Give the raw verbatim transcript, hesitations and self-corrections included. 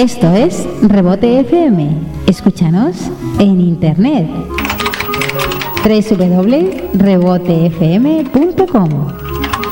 Esto es Rebote F M. Escúchanos en internet. doble u doble u doble u punto rebote f m punto com